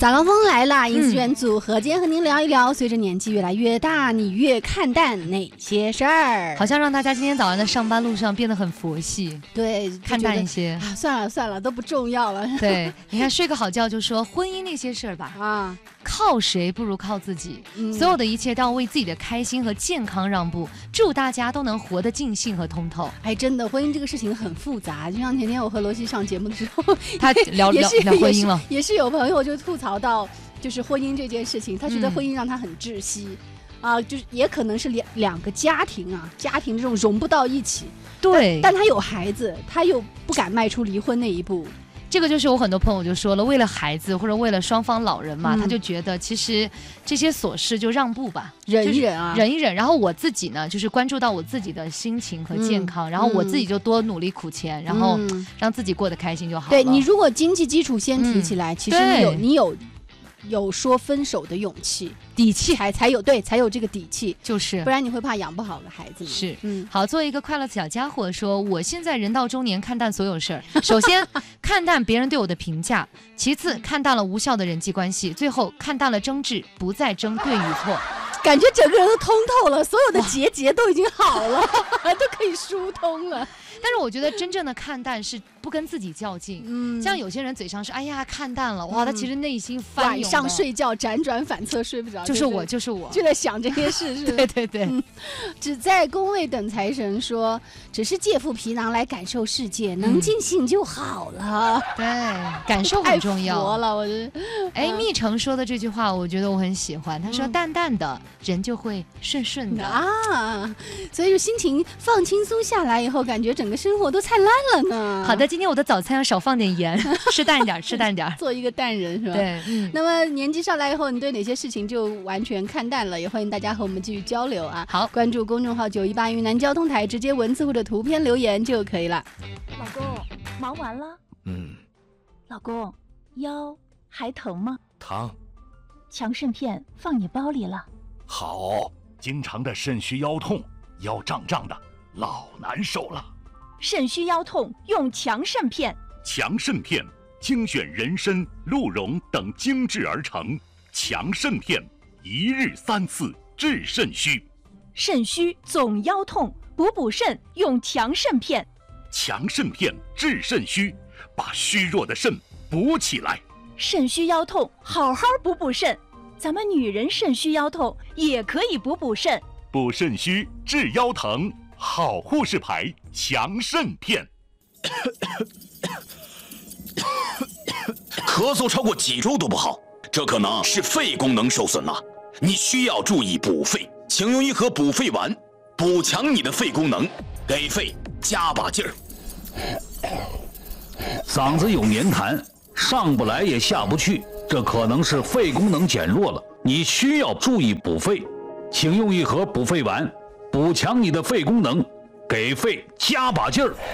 早高峰来了，银丝元组合今天和您聊一聊，随着年纪越来越大，你越看淡哪些事儿？ 好像让大家今天早上的上班路上变得很佛系， 对， 看淡一些啊，算了，都不重要了。 对，你看睡个好觉就说婚姻那些事儿吧，啊，靠谁不如靠自己，所有的一切都要为自己的开心和健康让步，祝大家都能活得尽兴和通透。 哎，真的，婚姻这个事情很复杂，就像前天我和罗西上节目的时候， 他聊婚姻了， 也是有朋友就吐槽到，就是婚姻这件事情，他觉得婚姻让他很窒息，就是也可能是两个家庭这种融不到一起， 对， 但他有孩子，他又不敢迈出离婚那一步。 这个就是我很多朋友就说了，为了孩子或者为了双方老人嘛，他就觉得其实这些琐事就让步吧， 忍一忍啊， 忍一忍。然后我自己呢，就是关注到我自己的心情和健康，然后我自己就多努力苦钱，然后让自己过得开心就好了。 对，你如果经济基础先提起来，其实你有说分手的勇气、 底气， 才有这个底气， 就是不然你会怕养不好个孩子。 是，好，作为一个快乐小家伙说，我现在人到中年，看淡所有事儿。首先看淡别人对我的评价，其次看淡了无效的人际关系，最后看淡了争执，不再争对与错。 感觉整个人都通透了，所有的结都已经好了，都可以疏通了。 但是我觉得真正的看淡是不跟自己较劲，像有些人嘴上是哎呀看淡了，哇，他其实内心翻涌的。 晚上睡觉辗转反侧睡不着， 就是我就在想这些事，是对对对， 只在宫位等财神说，只是借腹皮囊来感受世界，能尽兴就好了。 对，感受很重要。 太佛了，我觉得。 哎，蜜橙说的这句话，我觉得我很喜欢。他说：“淡淡的人就会顺顺的啊，所以就心情放轻松下来以后，感觉整个生活都灿烂了呢。” 好的，今天我的早餐要少放点盐，吃淡一点，吃淡一点， 做一个淡人是吧？ 对， 那么年纪上来以后，你对哪些事情就完全看淡了？也欢迎大家和我们继续交流啊！ 好， 关注公众号918云南交通台，直接文字或者图片留言就可以了。 老公，忙完了？老公，腰还疼吗？ 疼。 强肾片放你包里了。 好，经常的肾虚腰痛，腰胀胀的，老难受了。 肾虚腰痛用强肾片。 强肾片精选人参、鹿茸等精制而成，强肾片1日3次治肾虚。 肾虚总腰痛，补肾用强肾片。 强肾片治肾虚，把虚弱的肾补起来。 肾虚腰痛，好好补肾。咱们女人肾虚腰痛也可以补肾。 补肾虚治腰疼，好护士牌强肾片。 咳嗽超过几周都不好，这可能是肺功能受损了。你需要注意补肺，请用一盒补肺丸，补强你的肺功能，给肺加把劲儿。 嗓子有黏痰，上不来也下不去，这可能是肺功能减弱了，你需要注意补肺，请用一盒补肺丸，补强你的肺功能，给肺加把劲儿。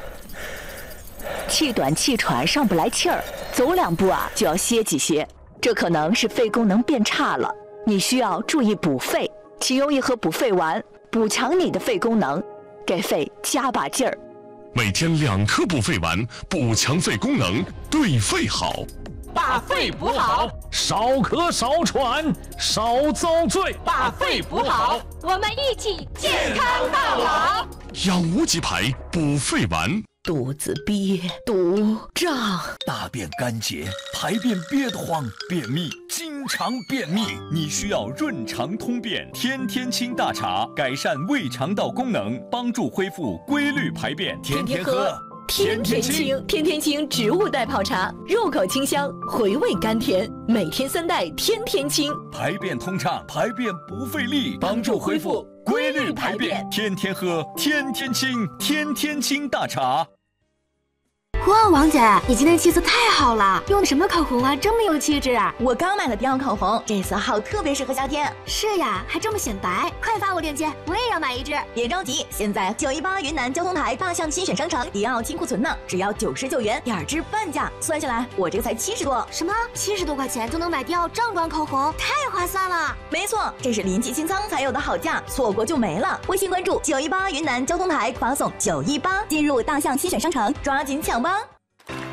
气短气喘上不来气儿，走2步就要歇几歇，这可能是肺功能变差了，你需要注意补肺，请用一盒补肺丸，补强你的肺功能，给肺加把劲儿。 每天2颗补肺丸，补强肺功能，对肺好。 把肺补好， 少咳少喘少遭罪。 把肺补好，我们一起健康到老。 养无极牌补肺丸。 肚子憋、肚胀、 大便干结、排便憋得慌、便秘，经常便秘，你需要润肠通便天天清大茶，改善胃肠道功能，帮助恢复规律排便，天天喝。 天天清，天天清植物代泡茶，入口清香，回味甘甜，每天3袋，天天清， 排便通畅，排便不费力，帮助恢复规律排便，天天喝，天天清，天天清大茶。 哇，王姐，你今天气色太好了，用的什么口红啊，这么有气质啊！ 我刚买的迪奥口红，这色号特别适合夏天。 是呀，还这么显白，快发我链接，我也要买一支。 别着急，现在918云南交通台大象新选商城迪奥清库存呢，只要99元，2支半价，算下来我这个才70多。 什么？70多块钱就能买迪奥正装口红，太划算了！ 没错，这是临期清仓才有的好价，错过就没了。微信关注918云南交通台，发送918进入大象新选商城，抓紧抢吧！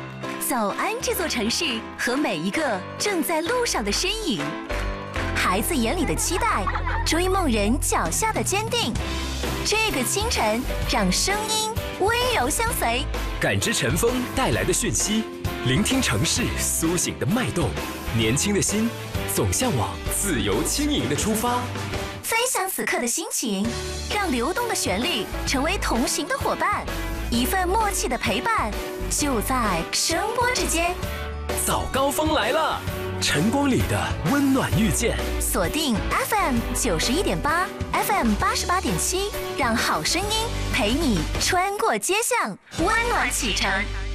走安这座城市和每一个正在路上的身影，孩子眼里的期待，追梦人脚下的坚定。这个清晨，让声音温柔相随， 感知晨风带来的讯息，聆听城市苏醒的脉动。年轻的心总向往自由轻盈的出发。 分享此刻的心情，让流动的旋律成为同行的伙伴，一份默契的陪伴，就在声波之间。 早高峰来了，晨光里的温暖遇见。 锁定 FM 91.8 FM 88.7，让好声音陪你穿过街巷，温暖启程。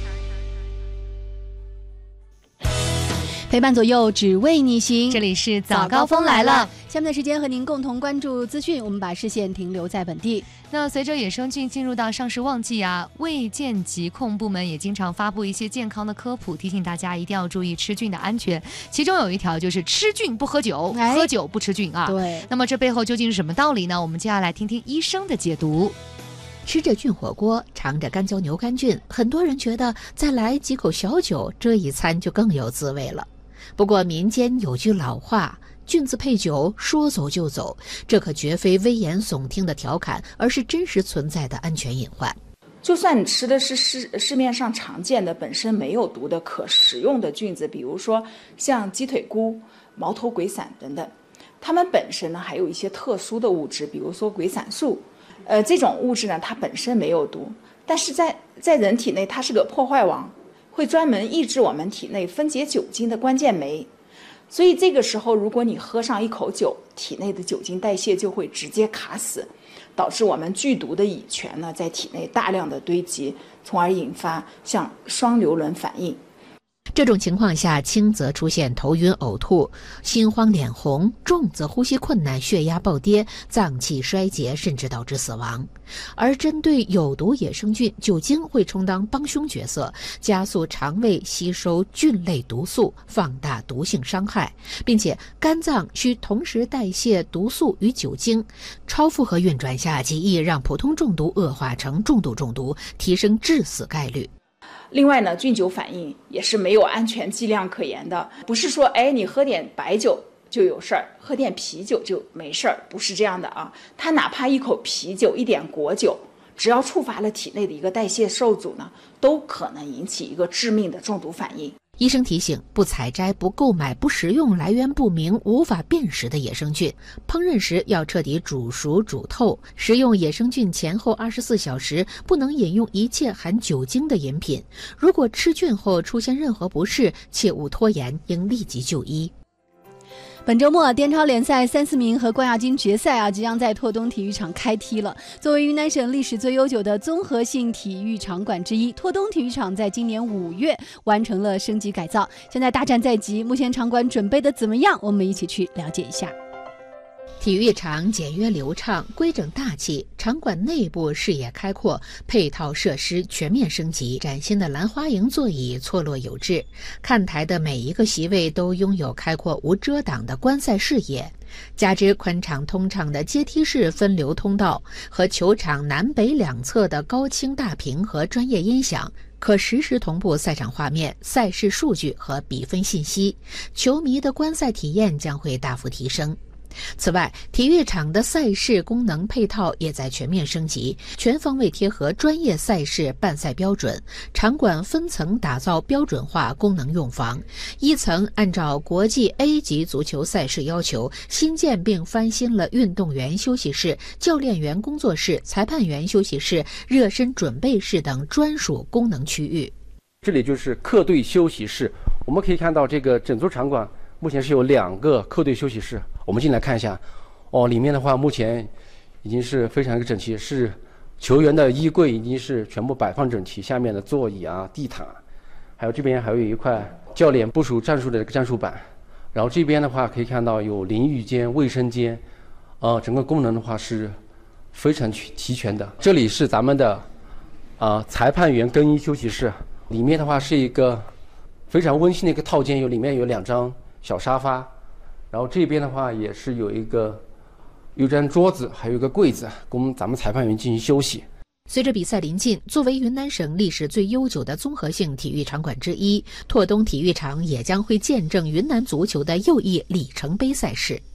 陪伴左右，只为你行。 这里是早高峰来了， 下面的时间和您共同关注资讯。我们把视线停留在本地。 那随着野生菌进入到上市旺季啊，卫健疾控部门也经常发布一些健康的科普，提醒大家一定要注意吃菌的安全。其中有一条就是吃菌不喝酒，喝酒不吃菌啊。 对。 那么这背后究竟是什么道理呢？我们接下来听听医生的解读。 吃着菌火锅，尝着干椒牛肝菌，很多人觉得再来几口小酒，这一餐就更有滋味了。不过民间有句老话，菌子配酒，说走就走，这可绝非危言耸听的调侃，而是真实存在的安全隐患。 就算你吃的是市面上常见的本身没有毒的可食用的菌子，比如说像鸡腿菇、毛头鬼伞等等，它们本身呢还有一些特殊的物质，比如说鬼伞素，这种物质呢它本身没有毒，但是在人体内它是个破坏王，会专门抑制我们体内分解酒精的关键酶，所以这个时候如果你喝上一口酒，体内的酒精代谢就会直接卡死，导致我们剧毒的乙醛呢在体内大量的堆积，从而引发像双硫仑反应。 这种情况下，轻则出现头晕呕吐、心慌脸红，重则呼吸困难、血压暴跌、脏器衰竭，甚至导致死亡。而针对有毒野生菌，酒精会充当帮凶角色，加速肠胃吸收菌类毒素，放大毒性伤害，并且肝脏需同时代谢毒素与酒精，超负荷运转下极易让普通中毒恶化成重度中毒，提升致死概率。 另外呢，菌酒反应也是没有安全剂量可言的，不是说你喝点白酒就有事儿，喝点啤酒就没事儿，不是这样的啊。它哪怕一口啤酒、一点果酒，只要触发了体内的一个代谢受阻呢，都可能引起一个致命的中毒反应。 医生提醒，不采摘、不购买、不食用来源不明、无法辨识的野生菌。烹饪时要彻底煮熟、煮透。食用野生菌前后24小时，不能饮用一切含酒精的饮品。如果吃菌后出现任何不适，切勿拖延，应立即就医。 本周末滇超联赛3、4名和冠亚军决赛即将在拓东体育场开踢了。作为云南省历史最悠久的综合性体育场馆之一，拓东体育场在今年5月完成了升级改造，现在大战在即。目前场馆准备的怎么样？我们一起去了解一下。 体育场简约流畅，规整大气，场馆内部视野开阔，配套设施全面升级，崭新的兰花楹座椅错落有致，看台的每一个席位都拥有开阔无遮挡的观赛视野，加之宽敞通畅的阶梯式分流通道和球场南北两侧的高清大屏和专业音响，可实时同步赛场画面、赛事数据和比分信息，球迷的观赛体验将会大幅提升。此外，体育场的赛事功能配套也在全面升级，全方位贴合专业赛事办赛标准。场馆分层打造标准化功能用房，一层按照国际 A 级足球赛事要求，新建并翻新了运动员休息室、教练员工作室、裁判员休息室、热身准备室等专属功能区域。 这里就是客队休息室，我们可以看到这个整座场馆目前是有2个客队休息室，我们进来看一下。里面的话目前已经是非常整齐，是球员的衣柜已经是全部摆放整齐，下面的座椅啊、地毯，还有这边还有一块教练部署战术的战术板。然后这边的话可以看到有淋浴间、卫生间，整个功能的话是非常齐全的。这里是咱们的裁判员更衣休息室，里面的话是一个非常温馨的一个套间，里面有2张小沙发，然后这边的话也是有一张桌子，还有一个柜子，供咱们裁判员进行休息。 随着比赛临近，作为云南省历史最悠久的综合性体育场馆之一，拓东体育场也将会见证云南足球的又一里程碑赛事。